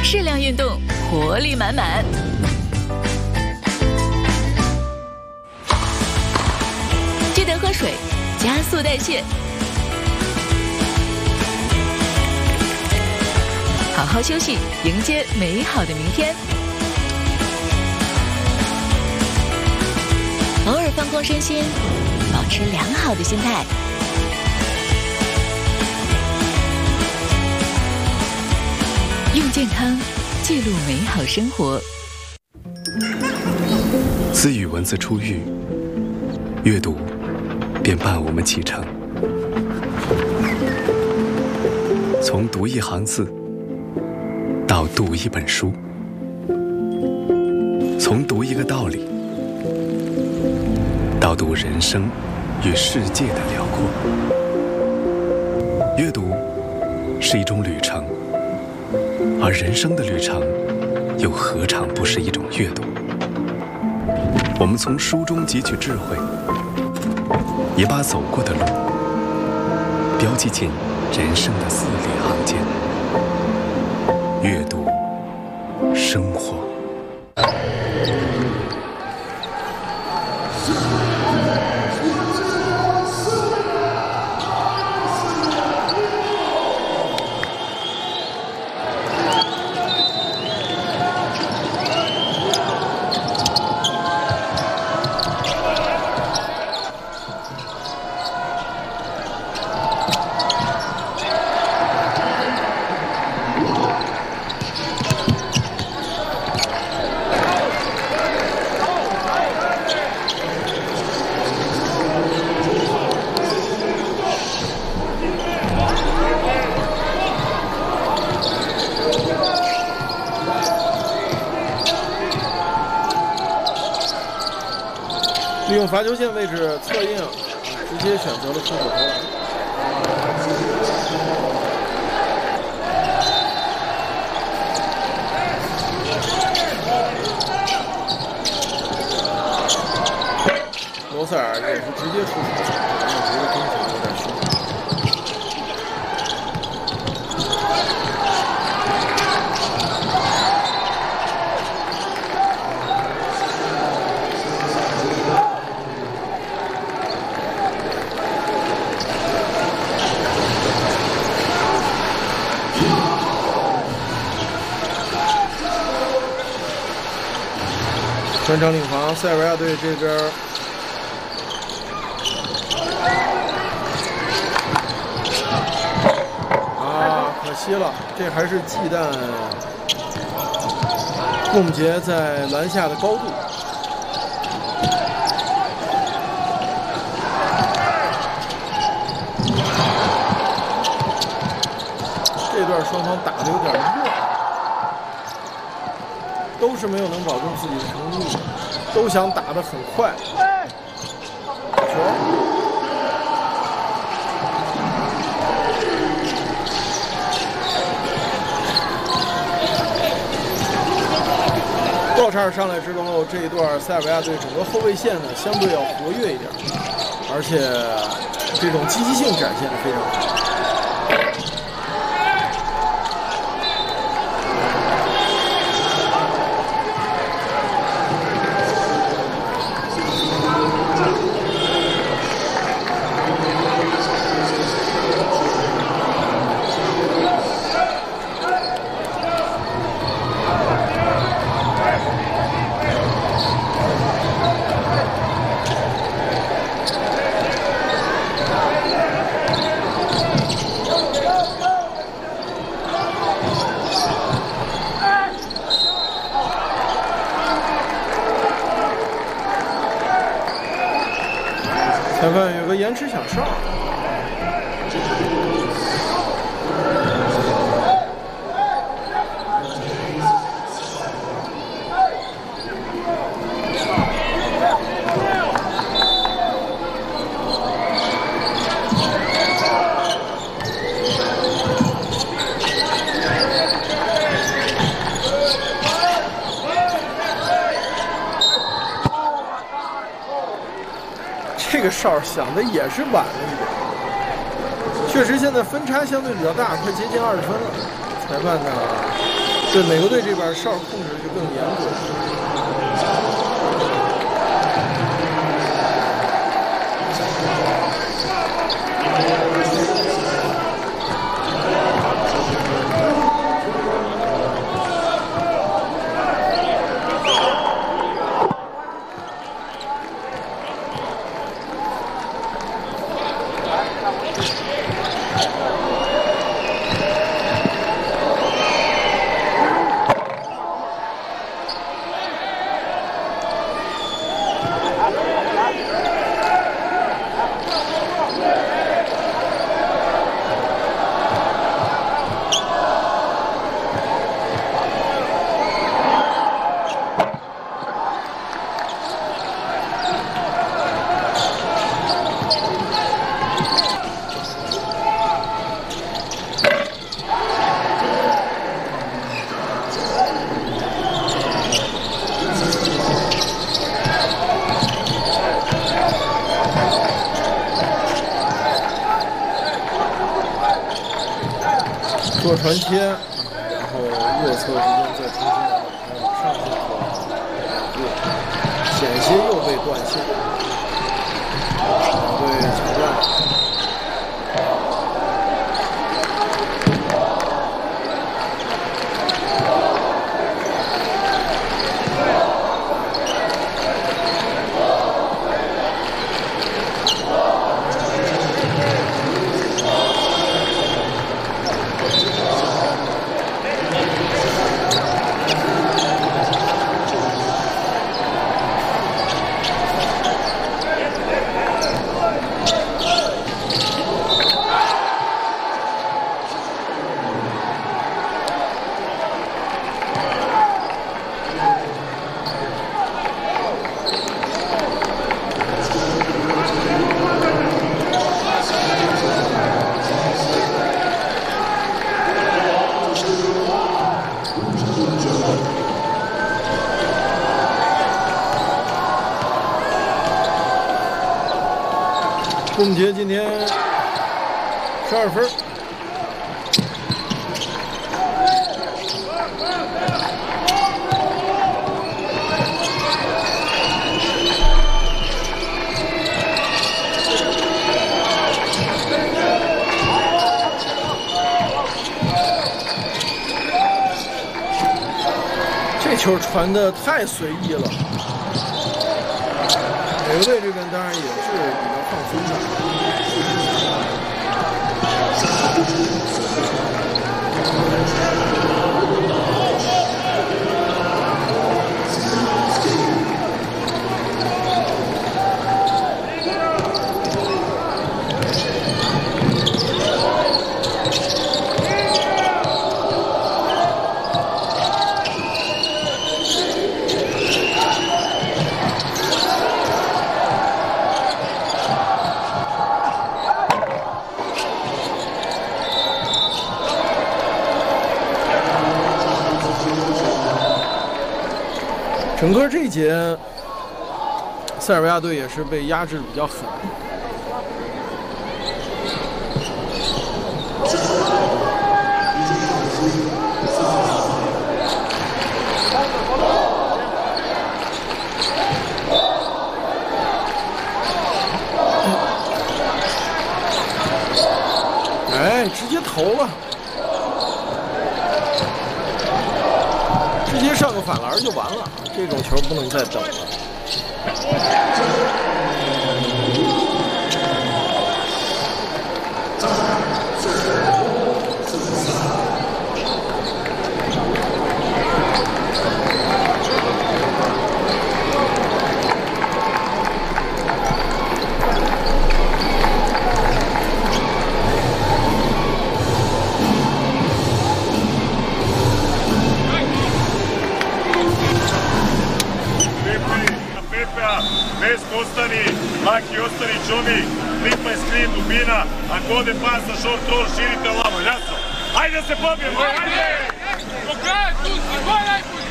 适量运动，活力满满。记得喝水，加速代谢。好好休息，迎接美好的明天。偶尔放空身心，保持良好的心态。用健康记录美好生活。 自与文字初遇，阅读便伴我们启程。从读一行字到读一本书，从读一个道理到读人生与世界的辽阔。阅读是一种旅程，而人生的旅程又何尝不是一种阅读？我们从书中汲取智慧，也把走过的路标记进人生的字里行间。阅读生活。 利用罚球线位置策应，直接选择了出手投篮。罗塞尔也是直接出手，我觉得中场有点凶。全场领防，塞尔维亚队这边可惜了，这还是忌惮贡杰在篮下的高度。这段双方打得有点乱，都是没有能保证自己的成绩，都想打得很快。球。鲍查尔上来之后，这一段塞尔维亚队整个后卫线呢相对要活跃一点，而且这种积极性展现得非常好。裁判有个延迟抢哨。这个哨响的也是晚了一点，确实现在分差相对比较大，快接近20分了。裁判呢对美国队这边哨控制就更严格。做传切，然后右侧之间再重新往上做，险些又被断线。两队抢断。贡杰今天12分。这球传的太随意了。美国队这边当然也是比较放松的。整个这一节，塞尔维亚队也是被压制比较狠。哎，直接投了。直接上个反篮就完了，这种球不能再等了。 Ostani, Laki ostani, Džomi, Lipa je skrin, dubina, ako ode pasa, short roll, širite ovamo, jasno? Ajde da se pobijemo, ajde! Do kraja, tu si, goj najbolji!